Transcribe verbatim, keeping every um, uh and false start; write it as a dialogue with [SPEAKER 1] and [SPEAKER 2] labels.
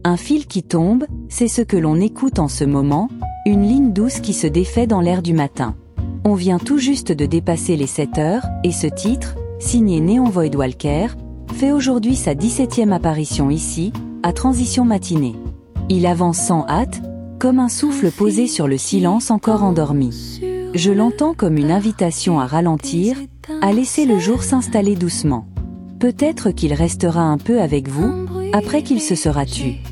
[SPEAKER 1] Un fil qui tombe, c'est ce que l'on écoute en ce moment, une ligne douce qui se défait dans l'air du matin. On vient tout juste de dépasser les sept heures, et ce titre, signé Néon Voidwalker, fait aujourd'hui sa dix-septième apparition ici, à Transition Matinée. Il avance sans hâte, comme un souffle posé sur le silence encore endormi. Je l'entends comme une invitation à ralentir, à laisser le jour s'installer doucement. Peut-être qu'il restera un peu avec vous, après qu'il se sera tu.